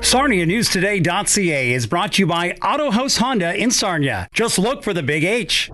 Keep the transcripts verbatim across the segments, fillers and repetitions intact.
Sarnia News Today dot C A is brought to you by Auto House Honda in Sarnia. Just look for the big H.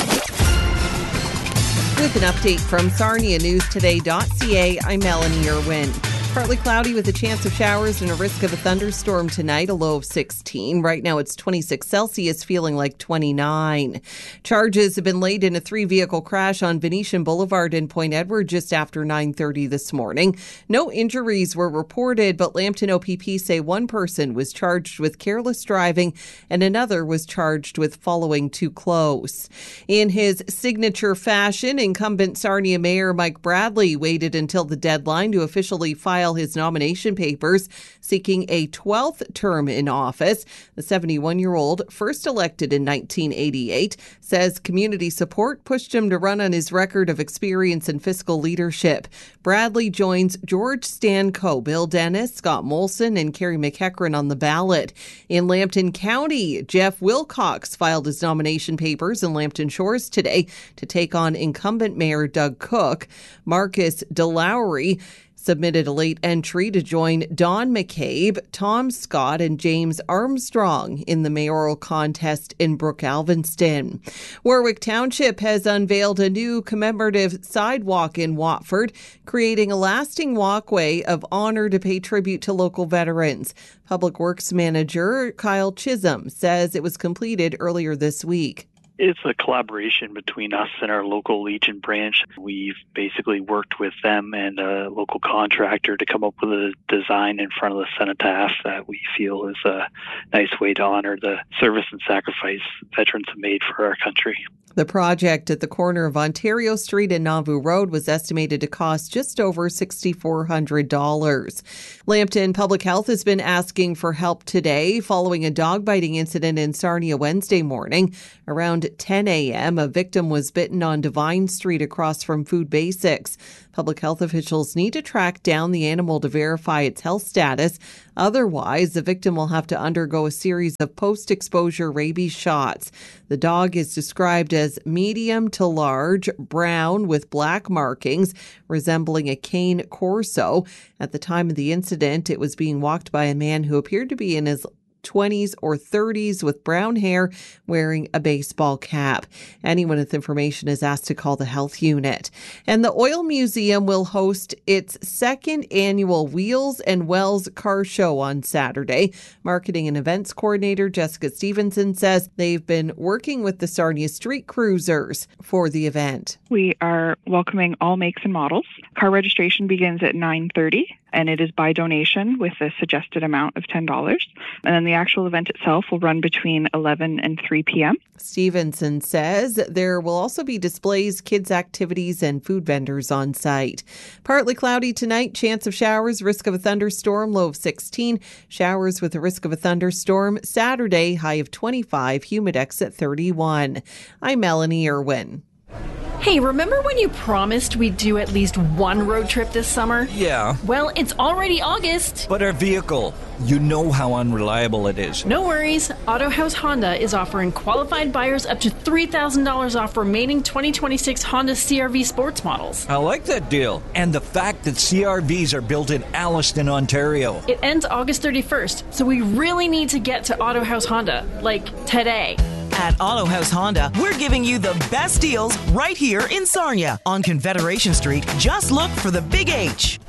With an update from Sarnia News Today dot C A, I'm Melanie Irwin. Partly cloudy with a chance of showers and a risk of a thunderstorm tonight, a low of sixteen. Right now it's twenty-six Celsius, feeling like twenty-nine. Charges have been laid in a three-vehicle crash on Venetian Boulevard in Point Edward just after nine thirty this morning. No injuries were reported, but Lambton O P P say one person was charged with careless driving and another was charged with following too close. In his signature fashion, incumbent Sarnia Mayor Mike Bradley waited until the deadline to officially file his nomination papers, seeking a twelfth term in office. The seventy-one-year-old, first elected in nineteen eighty-eight, says community support pushed him to run on his record of experience and fiscal leadership. Bradley joins George Stanco, Bill Dennis, Scott Molson, and Carrie McEachran on the ballot. In Lambton County, Jeff Wilcox filed his nomination papers in Lambton Shores today to take on incumbent Mayor Doug Cook. Marcus DeLowry submitted a late entry to join Don McCabe, Tom Scott, and James Armstrong in the mayoral contest in Brook Alvinston. Warwick Township has unveiled a new commemorative sidewalk in Watford, creating a lasting walkway of honor to pay tribute to local veterans. Public Works Manager Kyle Chisholm says it was completed earlier this week. It's a collaboration between us and our local Legion branch. We've basically worked with them and a local contractor to come up with a design in front of the cenotaph that we feel is a nice way to honor the service and sacrifice veterans have made for our country. The project at the corner of Ontario Street and Nauvoo Road was estimated to cost just over six thousand four hundred dollars. Lambton Public Health has been asking for help today following a dog biting incident in Sarnia Wednesday morning. Around ten a.m., a victim was bitten on Divine Street across from Food Basics. Public health officials need to track down the animal to verify its health status. Otherwise, the victim will have to undergo a series of post-exposure rabies shots. The dog is described as medium to large, brown with black markings, resembling a cane corso. At the time of the incident, it was being walked by a man who appeared to be in his twenties or thirties with brown hair, wearing a baseball cap. Anyone with information is asked to call the health unit. And the Oil Museum will host its second annual Wheels and Wells Car Show on Saturday. Marketing and events coordinator Jessica Stevenson says they've been working with the Sarnia Street Cruisers for the event. We are welcoming all makes and models. Car registration begins at nine thirty. And it is by donation with a suggested amount of ten dollars. And then the actual event itself will run between eleven and three p.m. Stevenson says there will also be displays, kids' activities, and food vendors on site. Partly cloudy tonight, chance of showers, risk of a thunderstorm, low of sixteen. Showers with a risk of a thunderstorm Saturday, high of twenty-five, humidex at thirty-one. I'm Melanie Irwin. Hey, remember when you promised we'd do at least one road trip this summer? Yeah. Well, it's already August. But our vehicle, you know how unreliable it is. No worries. Auto House Honda is offering qualified buyers up to three thousand dollars off remaining twenty twenty-six Honda C R V sports models. I like that deal. And the fact that C R Vs are built in Alliston, Ontario. It ends August thirty-first, so we really need to get to Auto House Honda, like today. At Auto House Honda, we're giving you the best deals right here in Sarnia on Confederation Street. Just look for the Big H.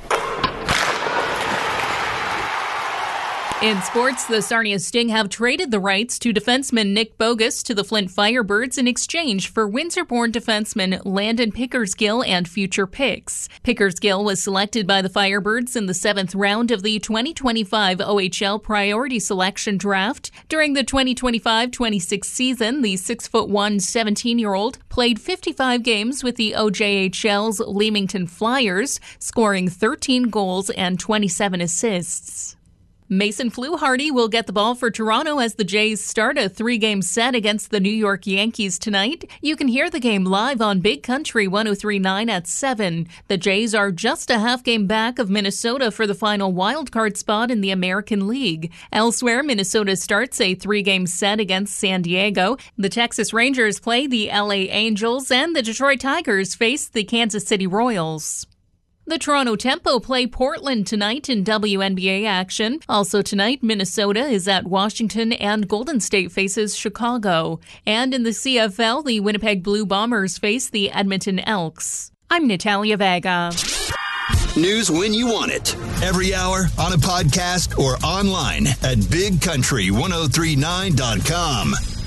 In sports, the Sarnia Sting have traded the rights to defenseman Nick Bogus to the Flint Firebirds in exchange for Windsor-born defenseman Landon Pickersgill and future picks. Pickersgill was selected by the Firebirds in the seventh round of the twenty twenty-five O H L Priority Selection Draft. During the twenty twenty-five twenty-six season, the six foot one seventeen-year-old played fifty-five games with the O J H L's Leamington Flyers, scoring thirteen goals and twenty-seven assists. Mason Fluharty will get the ball for Toronto as the Jays start a three-game set against the New York Yankees tonight. You can hear the game live on Big Country one oh three point nine at seven. The Jays are just a half game back of Minnesota for the final wildcard spot in the American League. Elsewhere, Minnesota starts a three-game set against San Diego. The Texas Rangers play the L A Angels, and the Detroit Tigers face the Kansas City Royals. The Toronto Tempo play Portland tonight in W N B A action. Also tonight, Minnesota is at Washington and Golden State faces Chicago. And in the C F L, the Winnipeg Blue Bombers face the Edmonton Elks. I'm Natalia Vega. News when you want it. Every hour, on a podcast, or online at big country ten thirty-nine dot com.